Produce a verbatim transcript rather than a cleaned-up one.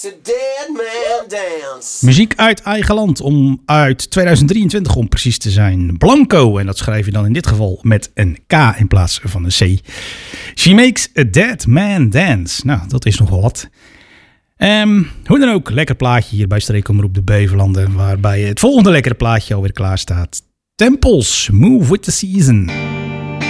Muziek uit eigen land, om uit tweeduizend drieëntwintig om precies te zijn. Blanco, en dat schrijf je dan in dit geval met een K in plaats van een C. She makes a dead man dance. Nou, dat is nogal wat. Um, hoe dan ook, lekker plaatje hier bij Streekomroep de Beverlanden, waarbij het volgende lekkere plaatje alweer klaar staat. Temples, Move with the Season.